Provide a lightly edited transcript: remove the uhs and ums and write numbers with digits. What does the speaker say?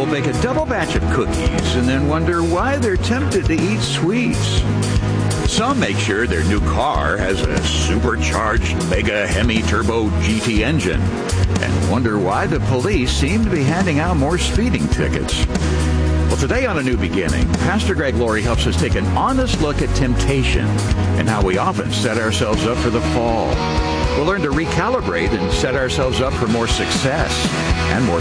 will bake a double batch of cookies and then wonder why they're tempted to eat sweets. Some make sure their new car has a supercharged Mega Hemi Turbo GT engine and wonder why the police seem to be handing out more speeding tickets. Well, today on A New Beginning, Pastor Greg Laurie helps us take an honest look at temptation and how we often set ourselves up for the fall. We'll learn to recalibrate and set ourselves up for more success and more